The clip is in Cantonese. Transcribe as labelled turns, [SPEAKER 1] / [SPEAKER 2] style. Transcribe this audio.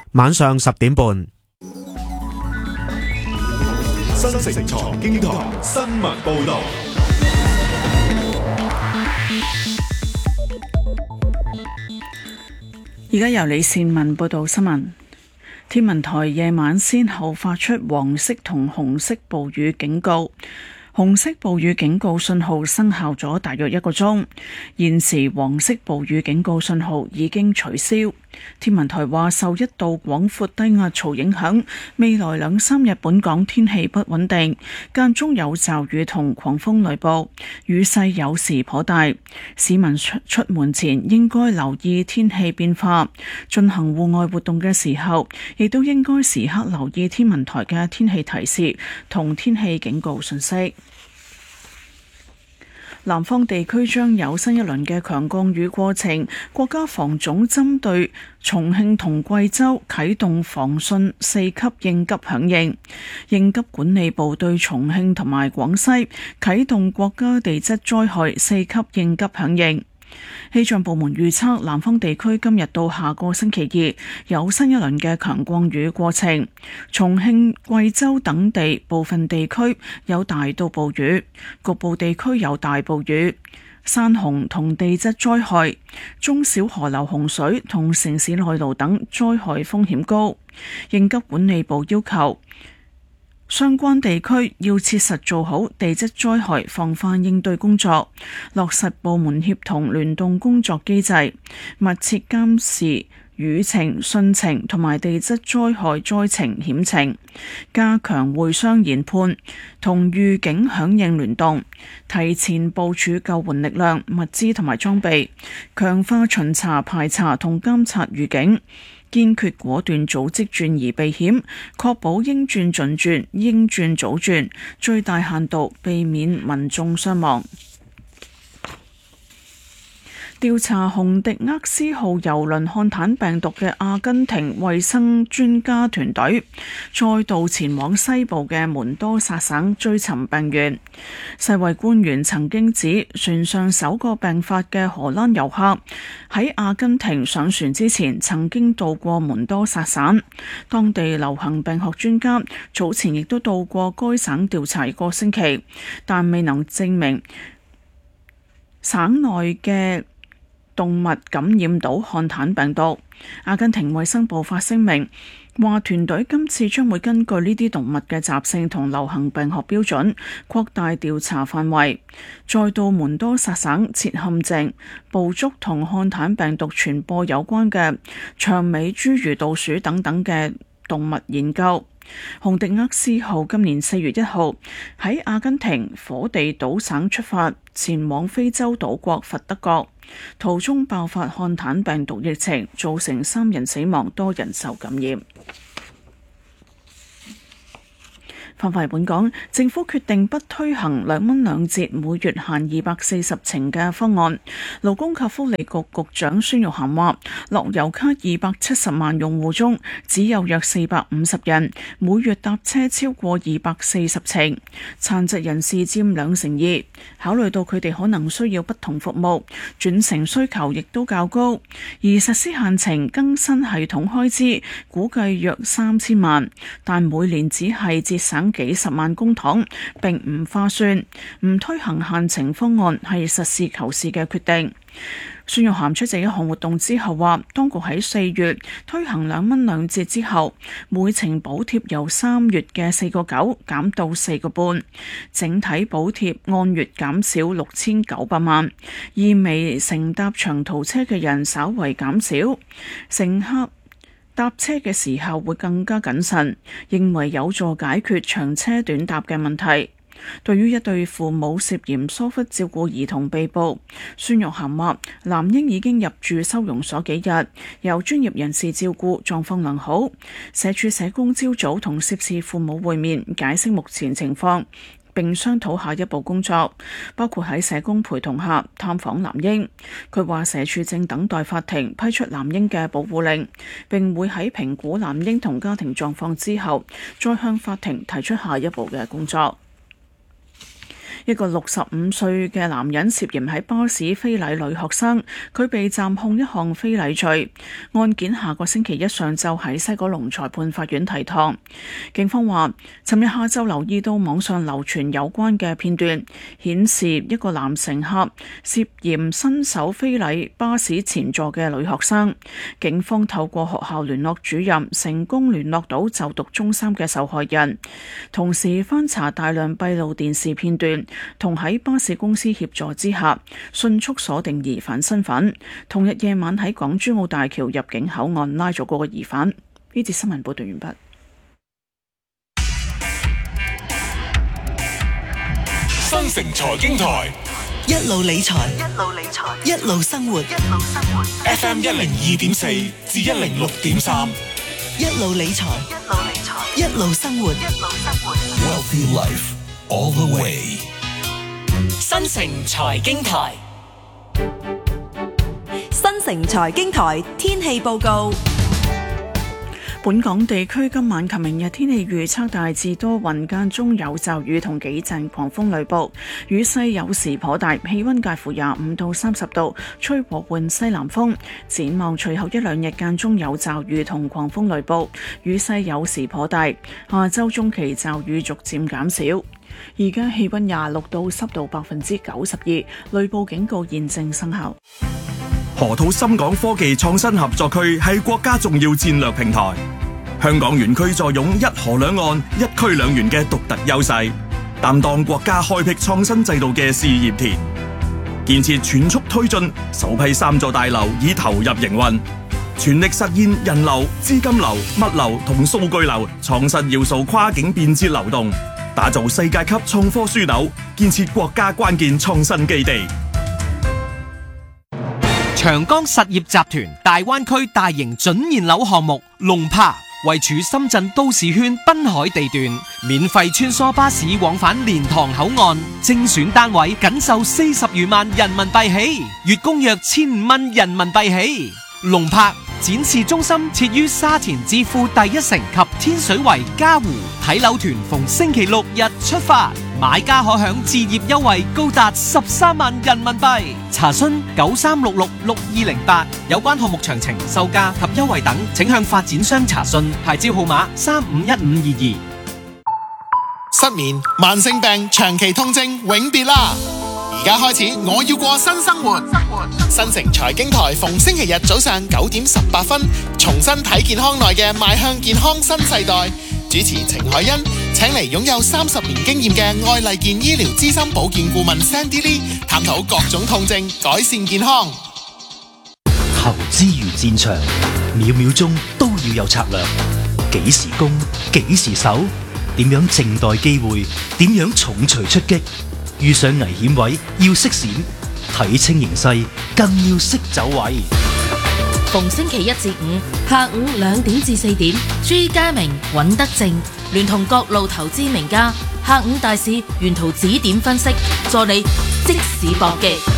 [SPEAKER 1] 晚上10點半。
[SPEAKER 2] 新城財經台新聞報道。
[SPEAKER 3] 而家由李善文報道新聞。天文台夜晚先後發出黃色同紅色暴雨警告。紅色暴雨警告信號生效咗大約1個鐘，現時黃色暴雨警告信號已經取消。天文台話，受一道廣闊低壓槽影響，未來2-3日本港天氣不穩定，間中有驟雨同狂風雷暴，雨勢有時頗大。市民出門前應該留意天氣變化，進行戶外活動嘅時候，亦都應該時刻留意天文台嘅天氣提示同天氣警告信息。南方地區將有新一輪嘅強降雨過程，國家防總針對重慶同貴州啟動防汛4級應急響應。應急管理部對重慶同埋廣西啟動國家地質災害4級應急響應。氣象部門預測，南方地區今日到下個星期二有新一輪嘅強降雨過程，重慶、貴州等地部分地區有大到暴雨，局部地區有大暴雨、山洪同地質災害，中小河流洪水同城市內澇等災害風險高。應急管理部要求相關地區要切實做好地質災害防範應對工作，落實部門協同聯動工作機制，密切監視雨情、汛情同埋地質災害災情險情，加強會商研判同預警響應聯動，提前部署救援力量、物資同埋裝備，強化巡查、排查同監察預警，堅決果斷組織轉移避險，確保應轉盡轉、應轉早轉，最大限度避免民眾傷亡。調查洪迪厄斯號郵輪漢坦病毒嘅阿根廷衛生專家團隊再度前往西部嘅門多薩省追尋病源。世衛官員曾經指，船上首個病發嘅荷蘭遊客喺阿根廷上船之前曾經到過門多薩省，當地流行病學專家早前亦都到過該省調查1個星期，但未能證明省內嘅動物感染到漢坦病毒。阿根廷衛生部發聲明話，團隊今次將會根據呢啲動物嘅習性同流行病學標準擴大調查範圍，再到門多薩省設陷阱，捕捉同漢坦病毒傳播有關嘅長尾侏儒道鼠等等嘅動物研究。洪迪厄斯號今年4月1號喺阿根廷火地島省出發，前往非洲島國佛得角，途中爆發漢坦病毒疫情，造成3人死亡，多人受感染。翻返嚟本港，政府決定不推行2蚊2折每月限240程嘅方案。勞工及福利局局長孫玉菡話，樂悠卡270萬用戶中，只有約450人每月搭車超過240程，殘疾人士佔2成2。考慮到佢哋可能需要不同服務，轉乘需求亦都較高，而實施限程更新系統開支估計約3000萬，但每年只係節省幾十萬公帑，並唔划算。唔推行限程方案係實事求是嘅決定。孫玉菡出席一項活動之後話，當局喺4月推行2蚊2折之後，每程補貼由3月嘅4.9減到4.5，整體補貼按月減少6900萬，意味乘搭長途車嘅人稍為減少，乘客搭車嘅時候會更加謹慎，認為有助解決長車短搭嘅問題。對於一對父母涉嫌疏忽照顧兒童被捕，孫玉菡話男嬰已經入住收容所幾日，由專業人士照顧，狀況良好。社署社工朝早同涉事父母會面，解釋目前情況，並商討下一步工作，包括喺社工陪同下探訪男嬰。佢話社署正等待法庭批出男嬰嘅保護令，並會喺評估男嬰同家庭狀況之後，再向法庭提出下一步嘅工作。 一個65歲嘅男人涉嫌喺巴士非禮女學生，佢被暫控一項非禮罪。案件下個星期一上晝喺西九龍裁判法院提堂。警方話，尋日下晝留意到網上流傳有關嘅片段，顯示一個男乘客涉嫌伸手非禮巴士前座嘅女學生。警方透過學校聯絡主任成功聯絡到就讀中三嘅受害人，同時翻查大量閉路電視片段，同喺巴士公司協助之下，迅速鎖定疑犯身份。同日夜晚喺港珠澳大橋入境口岸拉咗嗰個疑犯。呢節新聞報道完畢。
[SPEAKER 2] 新城財經台
[SPEAKER 1] 一路理財，一路生活。
[SPEAKER 2] FM 102.4至106.3，
[SPEAKER 1] 一路理財，一路生活。
[SPEAKER 2] Wealthy Life all the way。
[SPEAKER 1] 新城財經台，新城財經台天氣報告。
[SPEAKER 3] 本港地區今晚及明日天氣預測大致多雲，間中有驟雨同幾陣狂風雷暴，雨勢有時頗大，氣溫介乎25到30度，吹和緩西南風。展望隨後一兩日間中有驟雨同狂風雷暴，雨勢有時頗大，下周中期驟雨逐漸減少。而家氣溫26度，濕度92%，雷暴警告現正生效。
[SPEAKER 4] 河套深港科技創新合作區係國家重要戰略平台，香港園區坐擁一河兩岸、一區兩園嘅獨特優勢，擔當國家開闢創新制度嘅試驗田。建設全速推進，首批3座大樓已投入營運，全力實現人流、資金流、物流同數據流創新要素跨境便捷流動，打造世界級創科樞紐，建設國家關鍵創新基地。
[SPEAKER 5] 長江實業集團大灣區大型準現樓項目龍柏，位處深圳都市圈濱海地段，免費穿梭巴士往返蓮塘口岸，精選單位僅售40餘萬人民幣起，月供約1500蚊人民幣起。龍柏展示中心設於沙田置富第一城及天水圍嘉湖，睇樓團逢星期六日出發，買家可享置業優惠高達13萬人民幣。查詢93666208，有關項目詳情、售價及優惠等，請向發展商查詢。牌照號碼351522。
[SPEAKER 6] 失眠、慢性病、長期痛症永別啦！而家開始，我要過新生活。新城財經台逢星期日早上9點18分，重新睇健康內嘅邁向健康新世代。主持程海欣請嚟擁有30年經驗嘅愛麗健醫療資深保健顧問 Sandy Lee， 探討各種痛症，改善健康。
[SPEAKER 7] 投資如戰場，秒秒鐘都要有策略。幾時攻，幾時守，點樣靜待機會，點樣重錘出擊。遇上危險位要識閃，睇清形勢更要識走位。
[SPEAKER 8] 逢星期一至五下午2點至4點，朱家明、尹德正聯同各路投資名家，下午大市沿途指點分析，助你即時搏擊。